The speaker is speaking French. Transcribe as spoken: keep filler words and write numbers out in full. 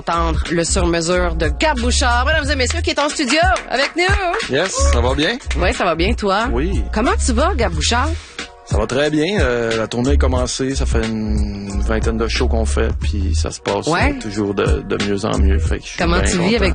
Entendre le sur-mesure de Gab Bouchard, mesdames et messieurs, qui est en studio avec nous. Yes, ça va bien? Oui, ça va bien, toi? Oui. Comment tu vas, Gab Bouchard? Ça va très bien. Euh, la tournée a commencé. Ça fait une vingtaine de shows qu'on fait, puis ça se passe ouais. euh, toujours de, de mieux en mieux. Fait que je suis Comment tu content. vis avec